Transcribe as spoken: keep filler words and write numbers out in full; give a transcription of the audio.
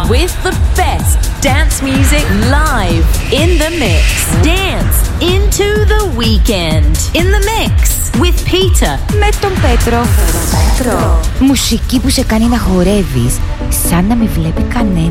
with the best dance music live in the mix. Dance into the weekend in the mix with Peter. Με τον Πέτρο. Πέτρο. Μουσική που σε κάνει να χορεύεις σαν να μην βλέπει κανένα.